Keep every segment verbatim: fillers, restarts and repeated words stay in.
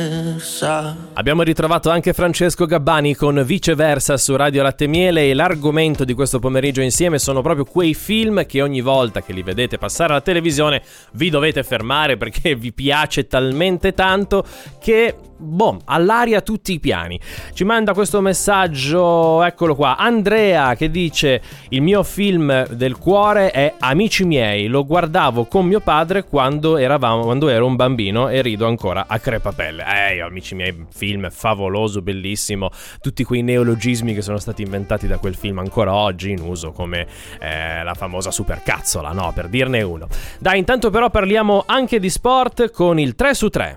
Abbiamo ritrovato anche Francesco Gabbani con Viceversa su Radio Latte Miele e l'argomento di questo pomeriggio insieme sono proprio quei film che ogni volta che li vedete passare alla televisione vi dovete fermare perché vi piace talmente tanto che boh, all'aria tutti i piani. Ci manda questo messaggio, eccolo qua, Andrea, che dice: il mio film del cuore è Amici miei, lo guardavo con mio padre quando eravamo quando ero un bambino e rido ancora a crepapelle. Eh, Amici miei, film favoloso, bellissimo, tutti quei neologismi che sono stati inventati da quel film ancora oggi in uso, come eh, la famosa supercazzola, no, per dirne uno. Dai, intanto però parliamo anche di sport con il tre su tre.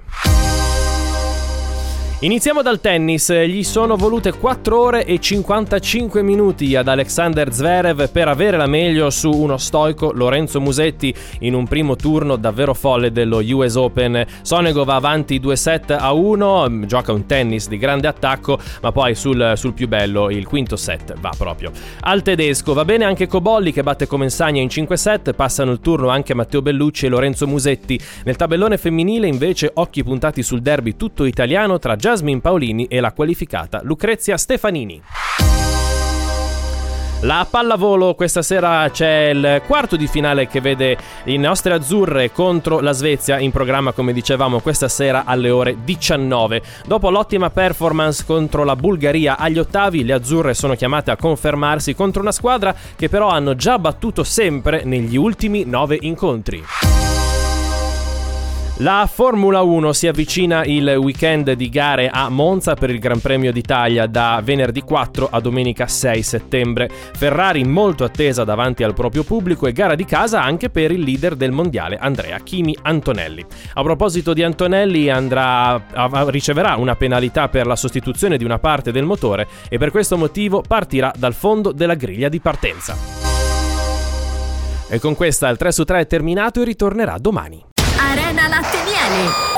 Iniziamo dal tennis, gli sono volute quattro ore e cinquantacinque minuti ad Alexander Zverev per avere la meglio su uno stoico Lorenzo Musetti in un primo turno davvero folle dello U S Open. Sonego va avanti due set a uno, gioca un tennis di grande attacco, ma poi sul, sul più bello il quinto set va proprio al tedesco. Va bene anche Cobolli che batte Comensagna in cinque set, passano il turno anche Matteo Bellucci e Lorenzo Musetti. Nel tabellone femminile invece occhi puntati sul derby tutto italiano tra Jasmine Paolini e la qualificata Lucrezia Stefanini. La pallavolo, questa sera c'è il quarto di finale che vede le nostre azzurre contro la Svezia, in programma come dicevamo questa sera alle ore diciannove. Dopo l'ottima performance contro la Bulgaria agli ottavi, le azzurre sono chiamate a confermarsi contro una squadra che però hanno già battuto sempre negli ultimi nove incontri. La Formula uno si avvicina il weekend di gare a Monza per il Gran Premio d'Italia da venerdì quattro a domenica sei settembre. Ferrari molto attesa davanti al proprio pubblico e gara di casa anche per il leader del mondiale Andrea Kimi Antonelli. A proposito di Antonelli, andrà riceverà una penalità per la sostituzione di una parte del motore e per questo motivo partirà dal fondo della griglia di partenza. E con questa il tre su tre è terminato e ritornerà domani. Arena Latte Miele.